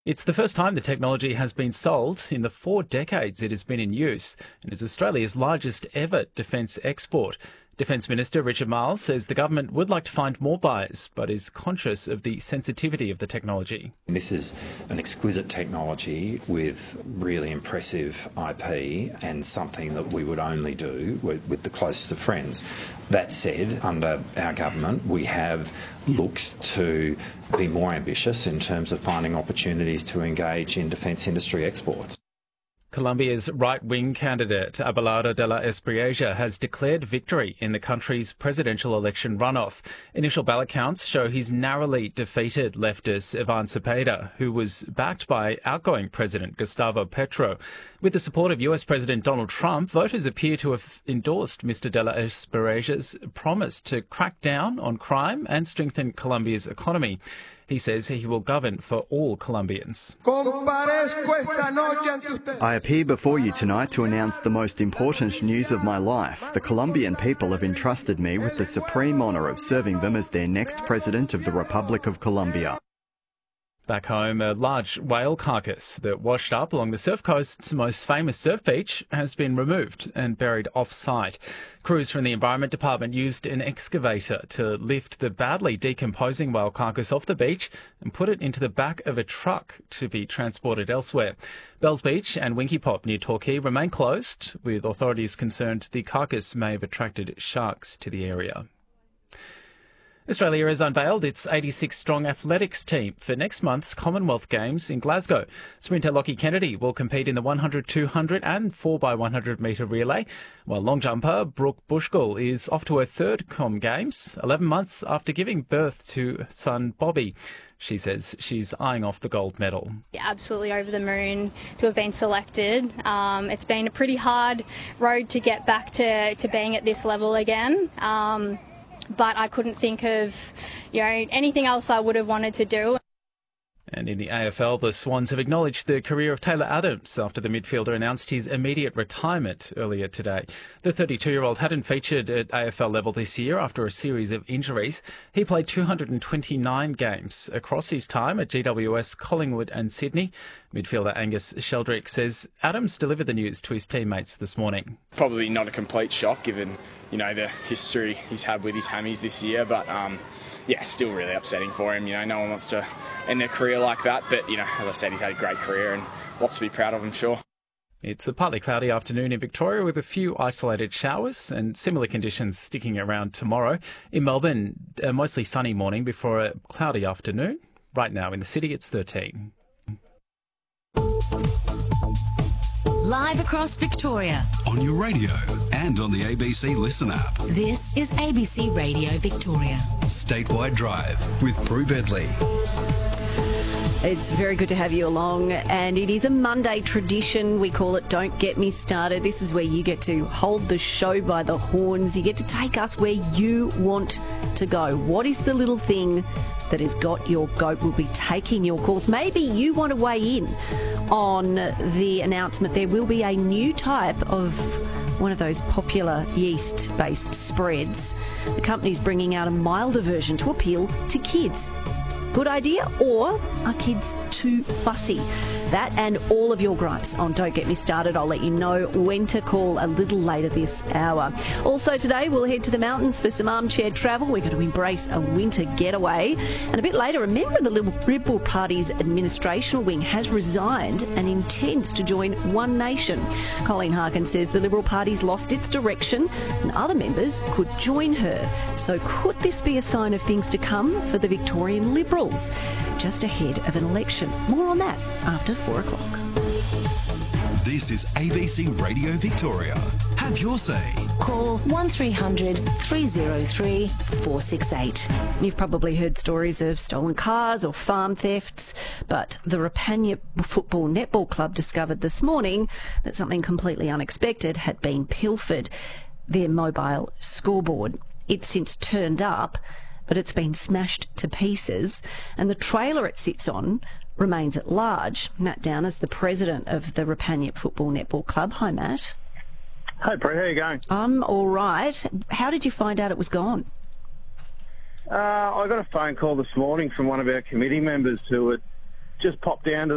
It's the first time the technology has been sold in the 4 decades it has been in use and is Australia's largest ever defence export. Defence Minister Richard Marles says the government would like to find more buyers but is conscious of the sensitivity of the technology. This is an exquisite technology with really impressive IP and something that we would only do with the closest of friends. That said, under our government, we have looked to be more ambitious in terms of finding opportunities to engage in defence industry exports. Colombia's right-wing candidate Abelardo de la Espriella has declared victory in the country's presidential election runoff. Initial ballot counts show he's narrowly defeated leftist Ivan Cepeda, who was backed by outgoing President Gustavo Petro. With the support of US President Donald Trump, voters appear to have endorsed Mr. de la Espriella's promise to crack down on crime and strengthen Colombia's economy. He says he will govern for all Colombians. I appear before you tonight to announce the most important news of my life. The Colombian people have entrusted me with the supreme honour of serving them as their next president of the Republic of Colombia. Back home, a large whale carcass that washed up along the Surf Coast's most famous surf beach has been removed and buried off-site. Crews from the Environment Department used an excavator to lift the badly decomposing whale carcass off the beach and put it into the back of a truck to be transported elsewhere. Bells Beach and Winky Pop near Torquay remain closed, with authorities concerned the carcass may have attracted sharks to the area. Australia has unveiled its 86-strong athletics team for next month's Commonwealth Games in Glasgow. Sprinter Lockie Kennedy will compete in the 100, 200 and 4x100 metre relay, while long jumper Brooke Bushgill is off to her third Com Games, 11 months after giving birth to son Bobby. She says she's eyeing off the gold medal. Yeah, absolutely over the moon to have been selected. It's been a pretty hard road to get back to being at this level again. But I couldn't think of, anything else I would have wanted to do. And in the AFL, the Swans have acknowledged the career of Taylor Adams after the midfielder announced his immediate retirement earlier today. The 32-year-old hadn't featured at AFL level this year after a series of injuries. He played 229 games across his time at GWS, Collingwood and Sydney. Midfielder Angus Sheldrick says Adams delivered the news to his teammates this morning. Probably not a complete shock given, the history he's had with his hammies this year, but still really upsetting for him. No one wants to end their career like that, but, as I said, he's had a great career and lots to be proud of, I'm sure. It's a partly cloudy afternoon in Victoria with a few isolated showers and similar conditions sticking around tomorrow. In Melbourne, a mostly sunny morning before a cloudy afternoon. Right now in the city, it's 13. Live across Victoria. On your radio and on the ABC Listen app. This is ABC Radio Victoria. Statewide Drive with Prue Bedley. It's very good to have you along, and it is a Monday tradition. We call it Don't Get Me Started. This is where you get to hold the show by the horns. You get to take us where you want to go. What is the little thing that has got your goat? We'll be taking your calls. Maybe you want to weigh in on the announcement. There will be a new type of one of those popular yeast-based spreads. The company's bringing out a milder version to appeal to kids. Good idea, or are kids too fussy? That and all of your gripes on Don't Get Me Started. I'll let you know when to call a little later this hour. Also today, we'll head to the mountains for some armchair travel. We're going to embrace a winter getaway. And a bit later, a member of the Liberal Party's administrational wing has resigned and intends to join One Nation. Colleen Harkin says the Liberal Party's lost its direction and other members could join her. So could this be a sign of things to come for the Victorian Liberals? Just ahead of an election. More on that after 4 o'clock. This is ABC Radio Victoria. Have your say. Call 1300 303 468. You've probably heard stories of stolen cars or farm thefts, but the Rapanya Football Netball Club discovered this morning that something completely unexpected had been pilfered. Their mobile scoreboard. It's since turned up, but it's been smashed to pieces, and the trailer it sits on remains at large. Matt Down is the president of the Rapanya Football Netball Club. Hi, Matt. Hi, Brett. How are you going? I'm all right. How did you find out it was gone? I got a phone call this morning from one of our committee members who had just popped down to